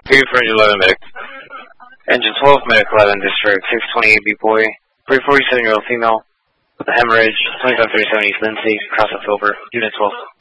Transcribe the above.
Here for Engine 11 Medic. Engine 12 Medic 11, District 628B boy, 347-year-old female with a hemorrhage, 2537 East Lindsay, cross of Filbert, Unit 12.